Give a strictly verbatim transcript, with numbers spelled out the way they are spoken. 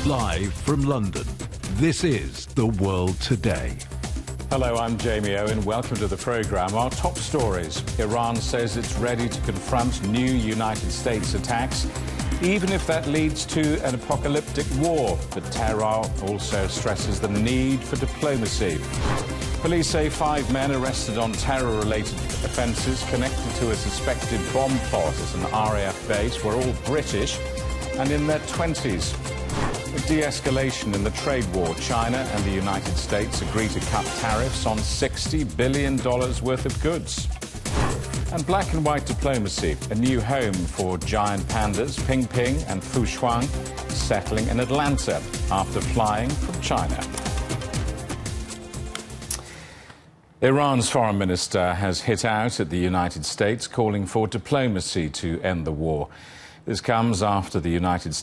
Live from London, this is The World Today. Hello, I'm Jamie Owen. Welcome to the programme. Our top stories. Iran says it's ready to confront new United States attacks, even if that leads to an apocalyptic war. But Tehran also stresses the need for diplomacy. Police say five men arrested on terror-related offences connected to a suspected bomb plot at an R A F base were all British and in their twenties. De-escalation in the trade war. China and the United States agree to cut tariffs on sixty billion dollars worth of goods. And black and white diplomacy. A new home for giant pandas, Ping Ping and Fu Shuang, settling in Atlanta after flying from China. Iran's foreign minister has hit out at the United States, calling for diplomacy to end the war. This comes after the United States